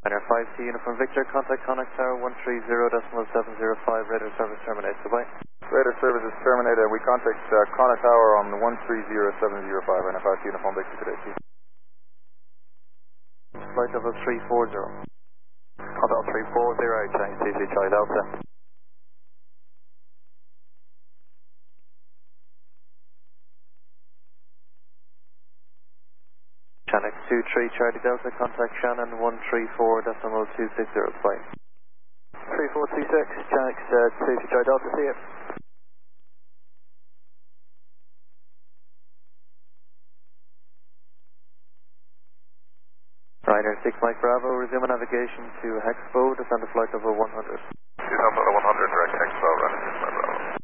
Ryder 5T, Uniform Victor, contact Connacht Tower 130.705, radar service terminated. Goodbye. Radar service is terminated. We contact Connacht Tower on 130.705, Ryder 5T, Uniform Victor, today. Flight level 340. Contact 340, change CC Charlie Delta. Channel 23 Charlie Delta, contact Shannon 134.260, goodbye. 3426, Channel 23 Charlie Delta, see you. Ryder 6 Mike Bravo, resume navigation to Hexpo, descend to flight level 100. Descend to 100, direct Hexpo, running